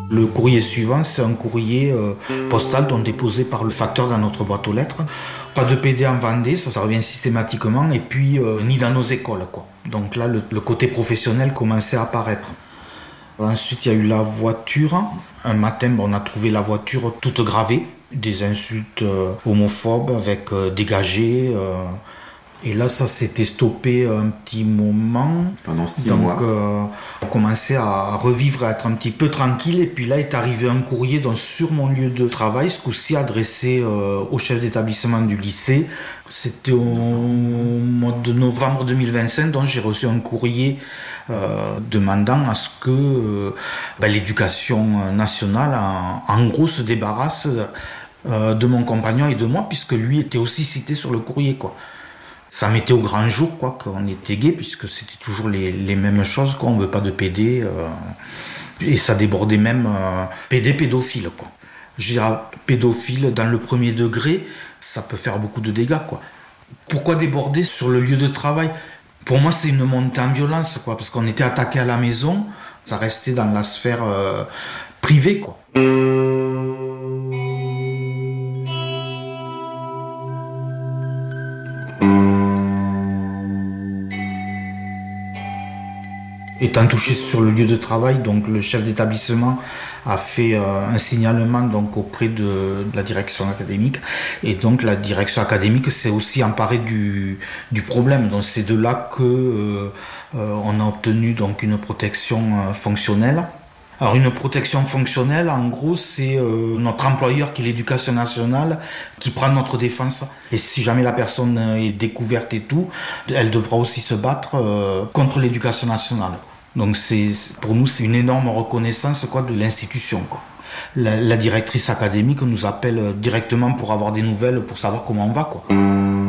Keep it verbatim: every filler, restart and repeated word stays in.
Le courrier suivant, c'est un courrier euh, postal donc déposé par le facteur dans notre boîte aux lettres. Pas de P D en Vendée, ça, ça revient systématiquement, et puis euh, ni dans nos écoles, quoi. Donc là, le, le côté professionnel commençait à apparaître. Ensuite, il y a eu la voiture. Un matin, on a trouvé la voiture toute gravée, des insultes euh, homophobes avec euh, dégagé. Euh, et là, ça s'était stoppé un petit moment. Pendant six Donc, mois. Euh, on commençait à revivre, à être un petit peu tranquille. Et puis là est arrivé un courrier donc, sur mon lieu de travail, ce coup-ci adressé euh, au chef d'établissement du lycée. C'était au mois de novembre deux mille vingt-cinq, donc j'ai reçu un courrier euh, demandant à ce que euh, ben, l'éducation nationale, en, en gros, se débarrasse euh, de mon compagnon et de moi, puisque lui était aussi cité sur le courrier, quoi. Ça mettait au grand jour, quoi, qu'on était gay, puisque c'était toujours les, les mêmes choses, quoi. On veut pas de P D, euh, et ça débordait même euh, P D pédophile, quoi. Je dirais, pédophile dans le premier degré, ça peut faire beaucoup de dégâts, quoi. Pourquoi déborder sur le lieu de travail ? Pour moi, c'est une montée en violence, quoi, parce qu'on était attaqué à la maison, ça restait dans la sphère euh, privée, quoi. Étant touché sur le lieu de travail, donc le chef d'établissement a fait euh, un signalement donc auprès de, de la direction académique, et donc la direction académique s'est aussi emparée du, du problème. Donc c'est de là que euh, euh, on a obtenu donc une protection euh, fonctionnelle. Alors une protection fonctionnelle, en gros, c'est euh, notre employeur qui est l'Éducation nationale qui prend notre défense. Et si jamais la personne est découverte et tout, elle devra aussi se battre euh, contre l'Éducation nationale. Donc c'est, pour nous, c'est une énorme reconnaissance, quoi, de l'institution, quoi. La, la directrice académique nous appelle directement pour avoir des nouvelles, pour savoir comment on va, quoi.